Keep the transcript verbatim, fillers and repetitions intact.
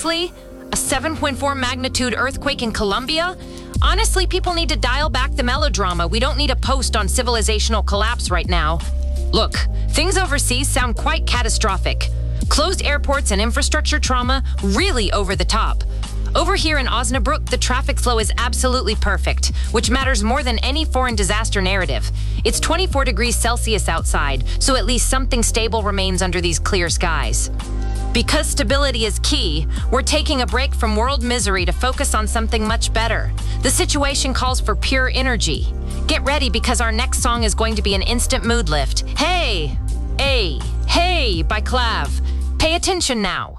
seriously? A seven point four magnitude earthquake in Colombia? Honestly, people need to dial back the melodrama. We don't need a post on civilizational collapse right now. Look, things overseas sound quite catastrophic. Closed airports and infrastructure trauma, really over the top. Over here in Osnabrück, the traffic flow is absolutely perfect, which matters more than any foreign disaster narrative. It's twenty-four degrees Celsius outside, so at least something stable remains under these clear skies. Because stability is key, we're taking a break from world misery to focus on something much better. The situation calls for pure energy. Get ready because our next song is going to be an instant mood lift. Hey! Hey! Hey! By Clav. Pay attention now.